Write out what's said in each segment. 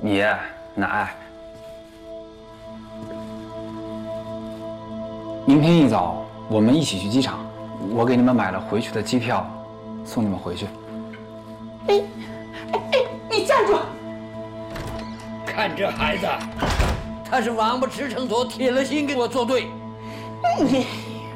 爷、奶，明天一早我们一起去机场，我给你们买了回去的机票，送你们回去。 哎，你站住！ 看这孩子，他是王八吃成坨，铁了心跟我作对。 你。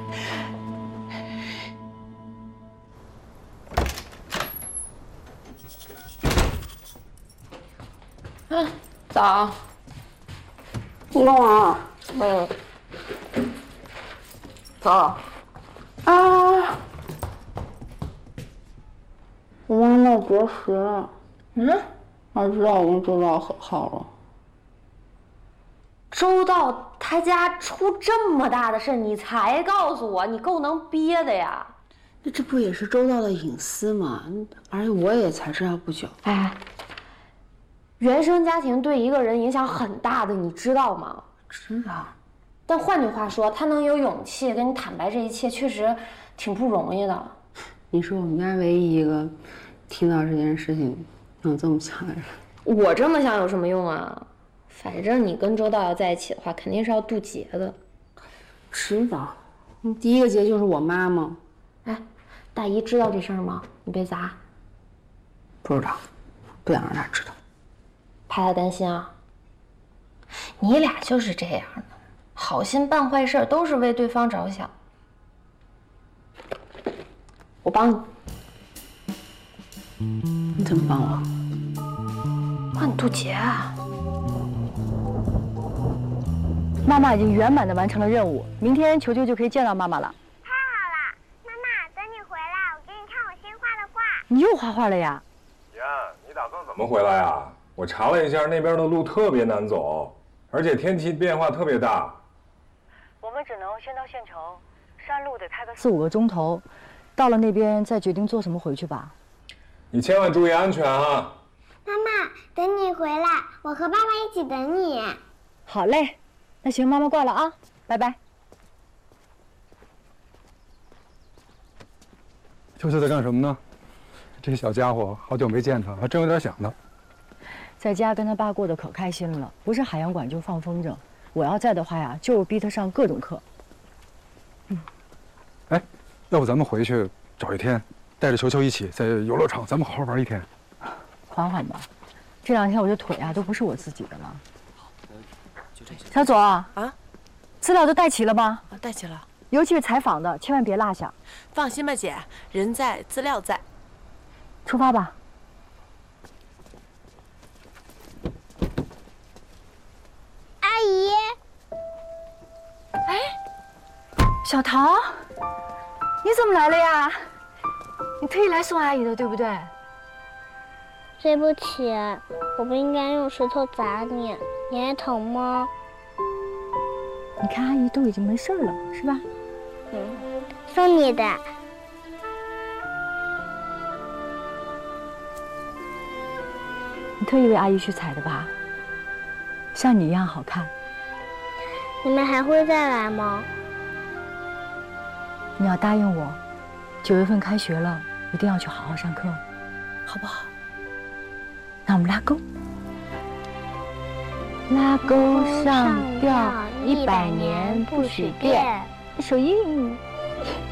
早。 弄啊， 走。 啊！我妈闹绝食。哪知道我跟周道和好了。 周道他家出这么大的事，你才告诉我，你够能憋的呀！ 那这不也是周道的隐私吗？而且我也才知道不久。 哎。 原生家庭对一个人影响很大的，你知道吗？ 知道。 但换句话说，他能有勇气跟你坦白这一切，确实挺不容易的。 你是我们家唯一一个听到这件事情能这么想的人。 我这么想有什么用啊？反正你跟周道要在一起的话，肯定是要渡劫的。 知道。第一个劫就是我妈吗？ 哎，大姨知道这事儿吗？你别砸。 不知道，不想让她知道。 怕他担心啊！你俩就是这样的，好心办坏事都是为对方着想。我帮你。 你怎么帮我？ 帮你渡劫啊！ 妈妈已经圆满地完成了任务，明天球球就可以见到妈妈了。 太好了，妈妈，等你回来，我给你看我新画的画。 你又画画了呀？ 妍，你打算怎么回来呀？ 我查了一下，那边的路特别难走，而且天气变化特别大。 我们只能先到县城，山路得开个4、5个钟头，到了那边再决定坐什么回去吧。 你千万注意安全啊！ 妈妈，等你回来，我和爸爸一起等你。 好嘞，那行，妈妈挂了啊，拜拜。 秋秋在干什么呢？这小家伙好久没见他，还真有点想他。 在家跟他爸过得可开心了，不是海洋馆就放风筝。我要在的话呀，就是逼他上各种课。 哎，要不咱们回去找一天，带着球球一起在游乐场，咱们好好玩一天。 缓缓吧，这2天我这腿啊都不是我自己的了。小左啊，资料都带齐了吗？ 带齐了。 尤其是采访的，千万别落下。 放心吧，姐，人在，资料在。 出发吧。 阿姨， 哎，小桃，你怎么来了呀？你特意来送阿姨的，对不对？ 对不起，我不应该用石头砸你，你还疼吗？ 你看阿姨都已经没事了，是吧？ 送你的。 你特意为阿姨去采的吧？ 像你一样好看。 你们还会再来吗？ 你要答应我，9月份开学了，一定要去好好上课，好不好？那我们拉钩，拉钩上吊100年不许变，手印。